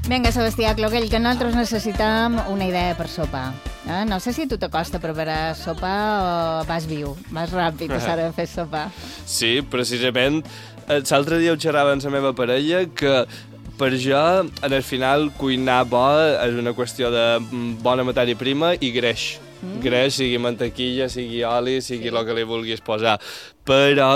Vinga, Sebastià Cloguell, que nosaltres necessitem una idea per sopar. No sé si tu t'acosta a preparar sopar o vas viu, vas ràpid a l'hora de fer sopar. Sí, precisament. L'altre dia ho xerrava amb la meva parella que per jo, en el final, cuinar bo és una qüestió de bona matèria prima i greix. Greix, sigui mantequilla, sigui oli, sigui el que li vulguis posar. Però